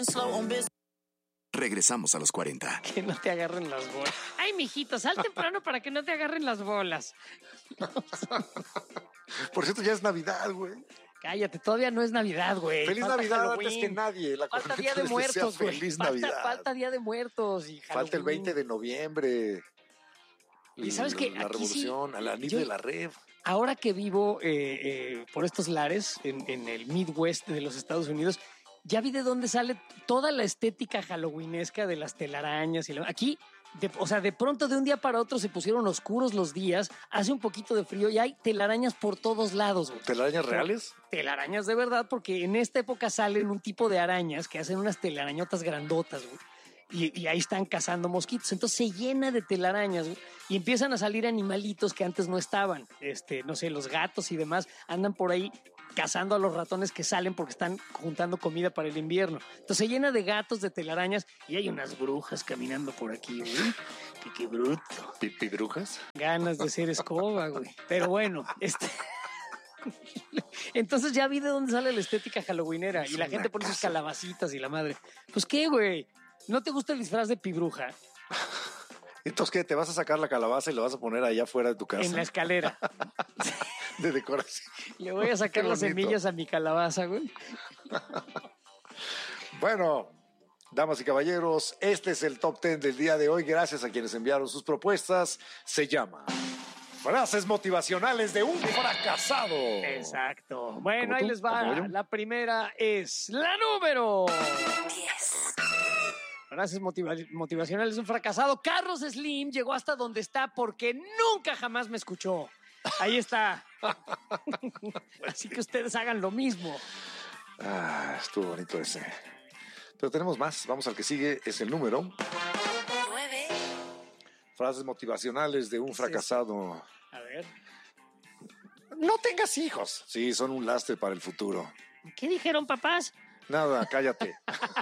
Regresamos a los 40. Que no te agarren las bolas. Ay, mijito, sal temprano para que no te agarren las bolas. Por cierto, ya es Navidad, güey. Cállate, todavía no es Navidad, güey. Feliz Falta Navidad Halloween. antes que nadie. La Falta corneta Día de les desea Muertos, güey. Feliz Navidad. Falta Día de Muertos y Halloween. Falta el 20 de noviembre. Y sabes que la aquí revolución, sí, a la NIF de la Rev. Ahora que vivo por estos lares en el Midwest de los Estados Unidos, ya vi de dónde sale toda la estética halloweenesca de las telarañas. Aquí, de pronto de un día para otro se pusieron oscuros los días, hace un poquito de frío y hay telarañas por todos lados, güey. ¿Telarañas reales? Telarañas de verdad, porque en esta época salen un tipo de arañas que hacen unas telarañotas grandotas, güey. Y ahí están cazando mosquitos. Entonces se llena de telarañas, güey, y empiezan a salir animalitos que antes no estaban. No sé, los gatos y demás andan por ahí cazando a los ratones que salen porque están juntando comida para el invierno. Entonces se llena de gatos, de telarañas, y hay unas brujas caminando por aquí, güey. Qué bruto. ¿Pipi brujas? Ganas de ser escoba, güey. Pero bueno, entonces ya vi de dónde sale la estética halloweenera y la gente pone sus calabacitas y la madre. Pues qué, güey. ¿No te gusta el disfraz de pibruja? Entonces, ¿qué? ¿Te vas a sacar la calabaza y la vas a poner allá afuera de tu casa? En la escalera. De decoración. Le voy a sacar las semillas a mi calabaza, güey. Bueno, damas y caballeros, este es el Top 10 del día de hoy. Gracias a quienes enviaron sus propuestas. Se llama Frases motivacionales de un fracasado. Exacto. Bueno, ahí tú? les va. La primera es la número 10. Frases motivacionales de un fracasado. Carlos Slim llegó hasta donde está porque nunca jamás me escuchó. Ahí está. Así que ustedes hagan lo mismo. Estuvo bonito ese. Pero tenemos más. Vamos al que sigue. Es el número 9. Frases motivacionales de un fracasado. A ver. No tengas hijos. Sí, son un lastre para el futuro. ¿Qué dijeron, papás? Nada, cállate.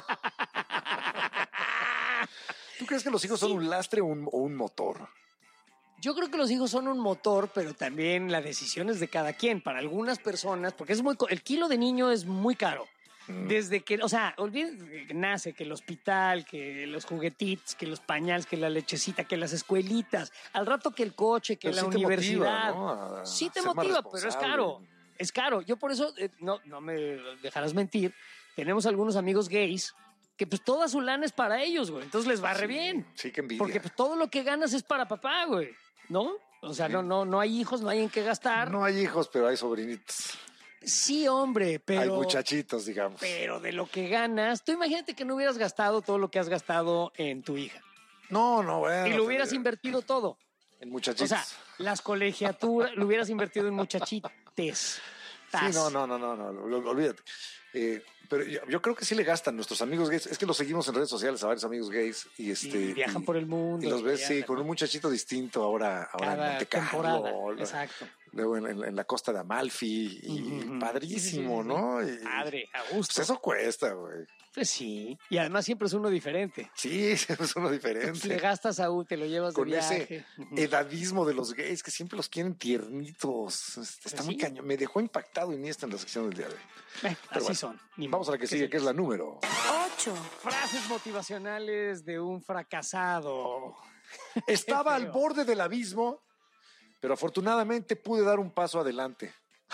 ¿Tú crees que los hijos son un lastre o un motor? Yo creo que los hijos son un motor, pero también la decisión es de cada quien. Para algunas personas, porque el kilo de niño es muy caro. Desde que, o sea, olviden que nace, que el hospital, que los juguetitos, que los pañales, que la lechecita, que las escuelitas, al rato que el coche, que pero la sí universidad. Motiva, ¿no? Sí te motiva, pero es caro. Es caro. Yo por eso, no me dejarás mentir, tenemos algunos amigos gays que pues toda su lana es para ellos, güey. Entonces les va re bien. Sí, que envidia. Porque pues todo lo que ganas es para papá, güey. ¿No? O sea, no hay hijos, no hay en qué gastar. No hay hijos, pero hay sobrinitos. Sí, hombre, pero... Hay muchachitos, digamos. Pero de lo que ganas, tú imagínate que no hubieras gastado todo lo que has gastado en tu hija. No, bueno. Y lo hubieras invertido todo. En muchachitos. O sea, las colegiaturas, lo hubieras invertido en muchachites. Sí, no, olvídate. Pero yo creo que sí le gastan nuestros amigos gays. Es que los seguimos en redes sociales a varios amigos gays y y viajan por el mundo. Y los ves, sí, con un muchachito distinto ahora en Monte Carlo. Exacto. Luego en la costa de Amalfi. Y padrísimo, sí. ¿No? Y, padre, a gusto. Pues eso cuesta, güey. Pues sí. Y además siempre es uno diferente. Sí, siempre es uno diferente. Le gastas a te lo llevas con de viaje. Ese edadismo de los gays que siempre los quieren tiernitos. Está muy cañón. Me dejó impactado Iniesta en la sección del día de hoy. Así bueno, son. Vamos a la que sigue, que es la número 8. Frases motivacionales de un fracasado. Estaba al borde del abismo, pero afortunadamente pude dar un paso adelante.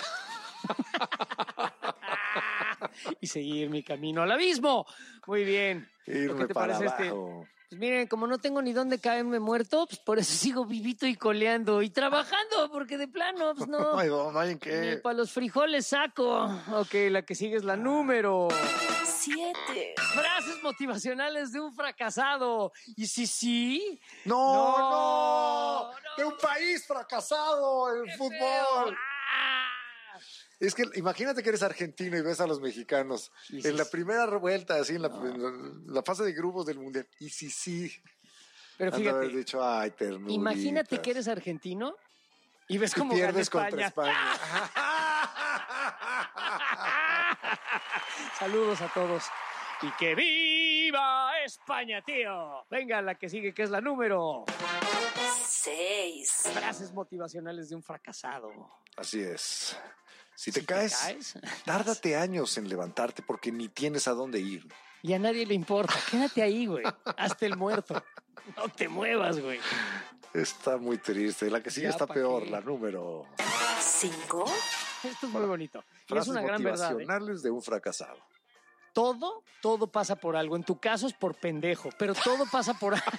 Y seguir mi camino al abismo. Muy bien. Irme ¿Qué te para parece abajo. Pues miren, como no tengo ni dónde caerme muerto, pues por eso sigo vivito y coleando y trabajando, porque de plano, pues no. No hay en qué. Ni para los frijoles saco. Ok, la que sigue es la número 7. Frases motivacionales de un fracasado. ¿Y sí? No. De un país fracasado en el fútbol. Es que imagínate que eres argentino y ves a los mexicanos en la primera vuelta, así en la fase de grupos del mundial. Y sí. Pero fíjate, haber dicho, ay, ternuritas. Imagínate que eres argentino y ves cómo pierdes gana contra España. Saludos a todos. Y que viva España, tío. Venga, la que sigue, que es la número 6. Frases motivacionales de un fracasado. Así es. Si te caes, tárdate años en levantarte porque ni tienes a dónde ir. Y a nadie le importa. Quédate ahí, güey. Hazte el muerto. No te muevas, güey. Está muy triste. La que sigue Ya, está ¿pa' peor, qué? la número. 5, Esto es muy bonito. Y es Frases una gran verdad. motivacionales de un fracasado. Todo pasa por algo. En tu caso es por pendejo, pero todo pasa por algo.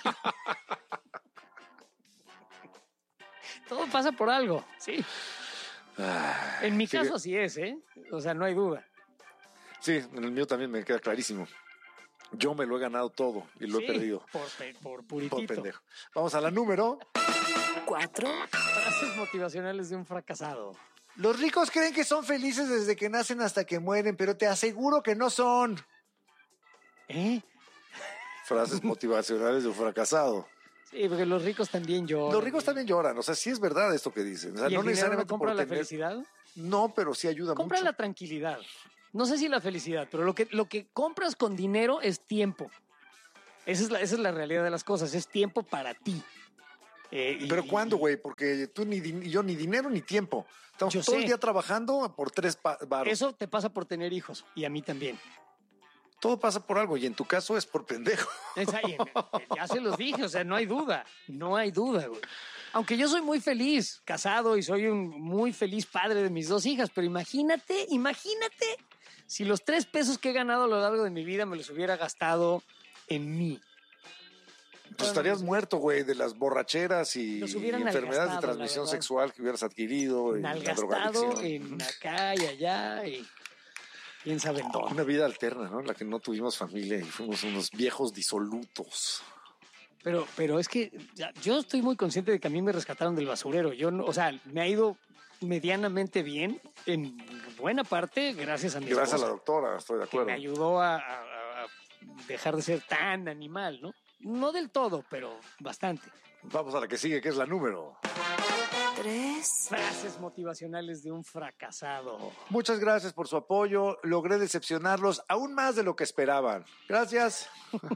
Todo pasa por algo, sí. En mi Sigue. caso así es, ¿eh? O sea, no hay duda. Sí, en el mío también me queda clarísimo. Yo me lo he ganado todo y lo he Sí, perdido. por puritito. Por pendejo. Vamos a la número. 4, Frases motivacionales de un fracasado. Los ricos creen que son felices desde que nacen hasta que mueren, pero te aseguro que no son. ¿Eh? Frases motivacionales de un fracasado. Sí, porque los ricos también lloran. Los ricos también lloran, o sea, sí es verdad esto que dicen. O sea, ¿Y no el dinero no necesariamente compra por la tener- felicidad? No, pero sí ayuda Compra mucho. la tranquilidad. No sé si la felicidad, pero lo que compras con dinero es tiempo. Esa es la realidad de las cosas, es tiempo para ti. ¿Pero cuándo, güey? Porque tú ni yo ni dinero ni tiempo. Estamos Yo todo el sé. día trabajando por 3 varos. Eso te pasa por tener hijos y a mí también. Todo pasa por algo y en tu caso es por pendejo. Ya se los dije, o sea, no hay duda, güey. Aunque yo soy muy feliz, casado y soy un muy feliz padre de mis 2 hijas, pero imagínate si los 3 pesos que he ganado a lo largo de mi vida me los hubiera gastado en mí. Pues estarías muerto, güey, de las borracheras y Los hubieran enfermedades de nalgastado, transmisión la verdad. sexual que hubieras adquirido, y la Nalgastado drogadicción. en acá y allá y quién sabe en dónde. Una vida alterna, ¿no? En la que no tuvimos familia y fuimos unos viejos disolutos. Pero es que yo estoy muy consciente de que a mí me rescataron del basurero. Yo, o sea, me ha ido medianamente bien, en buena parte, gracias a mi Gracias a la esposa, doctora, estoy de que acuerdo. me ayudó a dejar de ser tan animal, ¿no? No del todo, pero bastante. Vamos a la que sigue, que es la número. 3, Frases motivacionales de un fracasado. Muchas gracias por su apoyo. Logré decepcionarlos aún más de lo que esperaban. Gracias.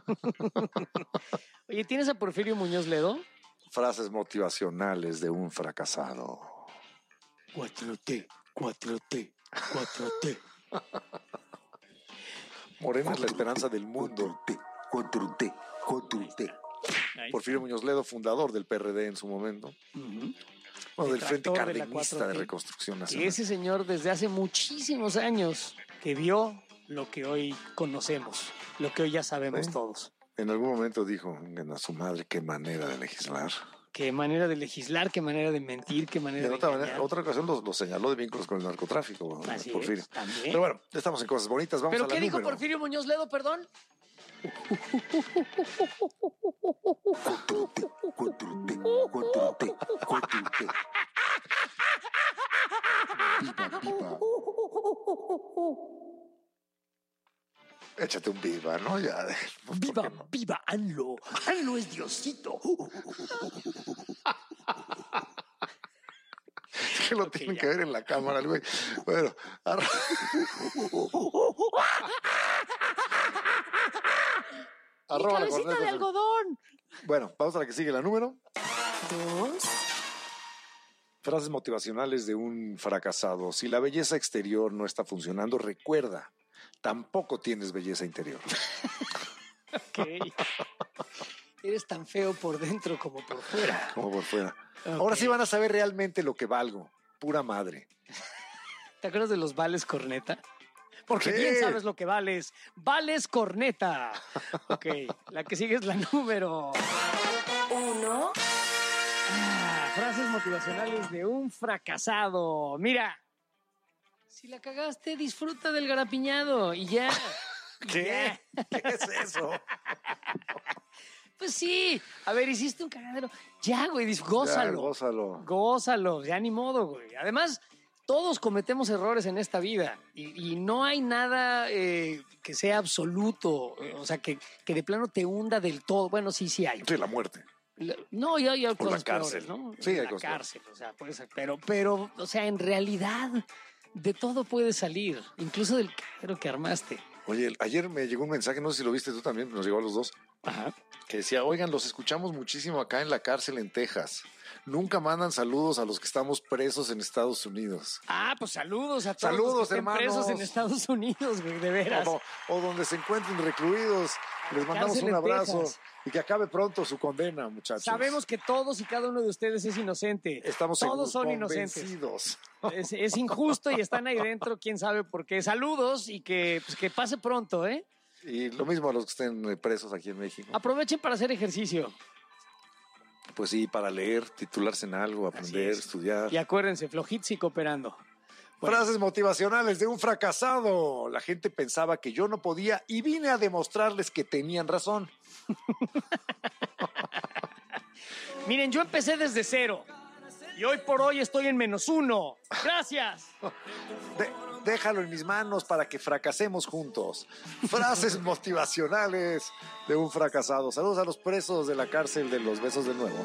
Oye, ¿tienes a Porfirio Muñoz Ledo? Frases motivacionales de un fracasado. 4T, 4T, 4T. Morena es la esperanza del mundo. 4T. Ahí Porfirio Muñoz Ledo, fundador del PRD en su momento. Ujú. Bueno, del Frente Detractor de la Cardenista 4T. de Reconstrucción Y Nacional. ese señor desde hace muchísimos años que vio lo que hoy conocemos, lo que hoy ya sabemos Sí. todos. En algún momento dijo a su madre qué manera de legislar. Qué manera de legislar, qué manera de mentir, qué Y manera en de otra, engañar. otra ocasión lo señaló de vínculos con el narcotráfico, Así Porfirio. es, también. Pero bueno, estamos en cosas bonitas. Vamos ¿Pero a la qué dijo número. Porfirio Muñoz Ledo, perdón? 4T. Viva. Échate un viva, ¿no? Ya. ¿por qué Viva, no? viva ANLO. ANLO es Diosito. Es que lo Ok, tienen ya. que ver en la cámara, el güey. Bueno, Mi arroba la cabecita corneta. de algodón. Bueno, vamos a la que sigue, la número. 2, Frases motivacionales de un fracasado. Si la belleza exterior no está funcionando, recuerda, tampoco tienes belleza interior. Ok. Eres tan feo por dentro como por fuera. Como por fuera. Ok. Ahora sí van a saber realmente lo que valgo. Pura madre. ¿Te acuerdas de los vales corneta? Porque Sí. bien sabes lo que vales. Vales corneta. Ok, la que sigue es la número. 1, Frases motivacionales de un fracasado. Mira, si la cagaste, disfruta del garapiñado y ya. ¿Qué? ¿Qué es eso? Pues sí. A ver, hiciste un cagadero. Ya, güey, gózalo. Ya, gózalo. Gózalo, ya ni modo, güey. Además, todos cometemos errores en esta vida y no hay nada que sea absoluto, o sea, que de plano te hunda del todo. Bueno, sí hay. Sí, la muerte. No, ya hay O la cosas cárcel. peores, ¿no? Sí, hay la cosas cárcel, o sea, puede ser. Pero, o sea, en realidad, de todo puede salir, incluso del cagadero que armaste. Oye, ayer me llegó un mensaje, no sé si lo viste tú también, nos llegó a los dos, Ajá. que decía, oigan, los escuchamos muchísimo acá en la cárcel en Texas. nunca mandan saludos a los que estamos presos en Estados Unidos. Ah, pues saludos a todos Saludos, los que estén hermanos. presos en Estados Unidos, güey, de veras. O donde se encuentren recluidos. Les mandamos Cárcel un en abrazo Texas. y que acabe pronto su condena, muchachos. Sabemos que todos y cada uno de ustedes es inocente. Estamos todos son convencidos. inocentes. Es injusto y están ahí dentro, quién sabe por qué. Saludos y que pase pronto, ¿eh? Y lo mismo a los que estén presos aquí en México. Aprovechen para hacer ejercicio. Pues sí, para leer, titularse en algo, aprender, Así es. estudiar. Y acuérdense, flojitos y cooperando. Bueno. Frases motivacionales de un fracasado. La gente pensaba que yo no podía y vine a demostrarles que tenían razón. Miren, yo empecé desde cero. Y hoy por hoy estoy en -1. Gracias. Déjalo en mis manos para que fracasemos juntos. Frases motivacionales de un fracasado. Saludos a los presos de la cárcel de los besos de nuevo.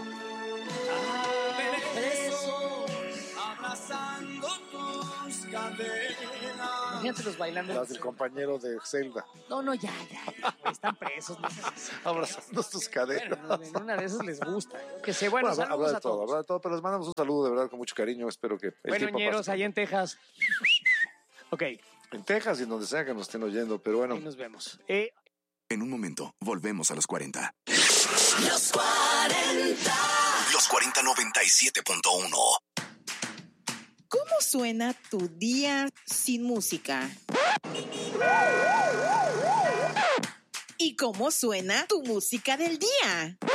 Imagínatelos bailando. Las del compañero de Zelda. No, ya. Están presos. No seas así. Abrazando sus caderas. Bueno, en una de esas les gusta. Que se bueno, Bueno, saludos a todos. habla de todo, pero les mandamos un saludo de verdad con mucho cariño. Espero que el Bueno, tiempo ñeros, pase. allá en Texas. Ok, En Texas y en donde sea que nos estén oyendo, pero bueno. ahí nos vemos. En un momento, volvemos a los 40. Los 40. Los 4097.1. ¿Cómo suena tu día sin música? ¿Y cómo suena tu música del día?